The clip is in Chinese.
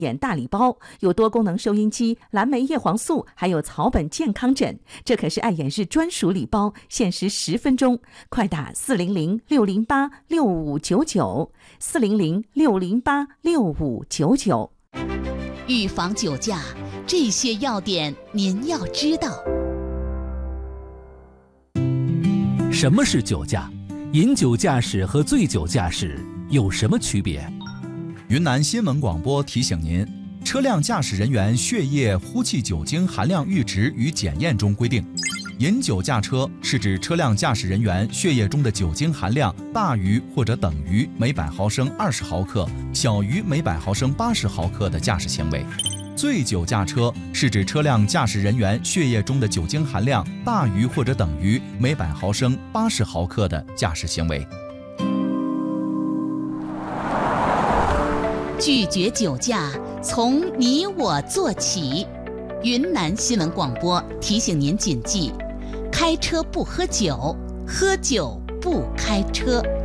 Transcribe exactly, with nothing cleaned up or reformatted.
眼大礼包，有多功能收音机、蓝莓叶黄素，还有草本健康枕。这可是爱眼日专属礼包，限时十分钟，快打四零零六零八六五九九，四零零六零八六五九九。 预防酒驾，这些要点您要知道。 什么是酒驾？饮酒驾驶和醉酒驾驶有什么区别？ 云南新闻广播提醒您，车辆驾驶人员血液呼气酒精含量阈值与检验中规定，饮酒驾车是指车辆驾驶人员血液中的酒精含量大于或者等于每百毫升二十毫克，小于每百毫升八十毫克的驾驶行为。醉酒驾车是指车辆驾驶人员血液中的酒精含量大于或者等于每百毫升八十毫克的驾驶行为。 拒绝酒驾，从你我做起。云南新闻广播提醒您谨记：开车不喝酒，喝酒不开车。